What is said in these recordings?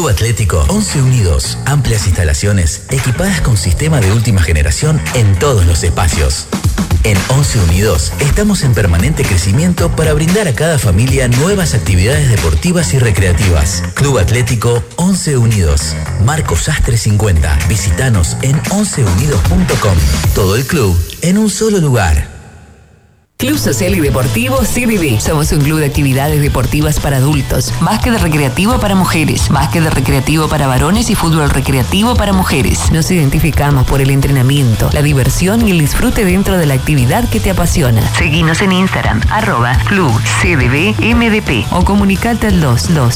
Club Atlético 11 Unidos. Amplias instalaciones equipadas con sistema de última generación en todos los espacios. En 11 Unidos estamos en permanente crecimiento para brindar a cada familia nuevas actividades deportivas y recreativas. Club Atlético 11 Unidos. Marcos Sastre 50. Visítanos en 11unidos.com. Todo el club en un solo lugar. Club Social y Deportivo CDD. Somos un club de actividades deportivas para adultos, básquet recreativo para mujeres, básquet recreativo para varones y fútbol recreativo para mujeres. Nos identificamos por el entrenamiento, la diversión y el disfrute dentro de la actividad que te apasiona. Seguinos en Instagram, @Club CDD-MDP o comunicate al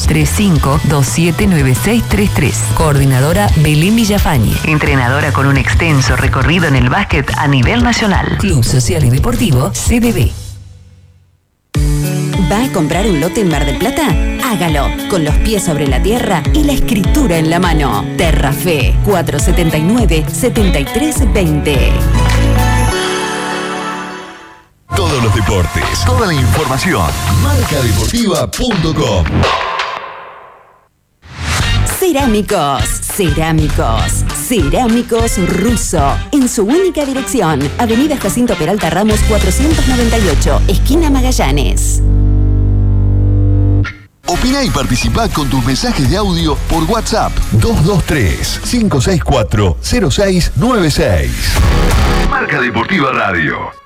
2235-279633. Coordinadora Belén Villafañe. Entrenadora con un extenso recorrido en el básquet a nivel nacional. Club Social y Deportivo CDD. ¿Va a comprar un lote en Mar del Plata? Hágalo, con los pies sobre la tierra y la escritura en la mano. Terrafe, 479-7320. Todos los deportes, toda la información. Marcadeportiva.com. Cerámicos Russo, en su única dirección, Avenida Jacinto Peralta Ramos 498, esquina Magallanes. Opina y participa con tus mensajes de audio por WhatsApp 223-564-0696. Marca Deportiva Radio.